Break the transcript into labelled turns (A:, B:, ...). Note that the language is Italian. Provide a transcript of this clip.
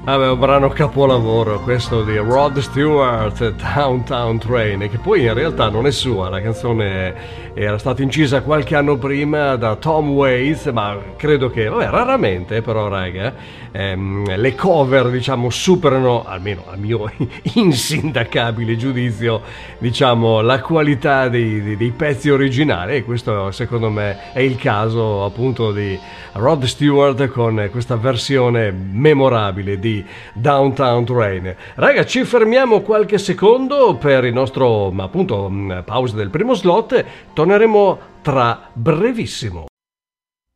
A: Vabbè, un brano capolavoro questo di Rod Stewart, Downtown Train, che poi in realtà non è sua, la canzone era stata incisa qualche anno prima da Tom Waits, ma credo che, vabbè, raramente però, raga, le cover, diciamo, superano, almeno a mio insindacabile giudizio, diciamo, la qualità dei pezzi originali, e questo secondo me è il caso appunto di Rod Stewart con questa versione memorabile di Downtown Train. Raga, ci fermiamo qualche secondo per il nostro, appunto, pausa del primo slot. Torneremo tra brevissimo.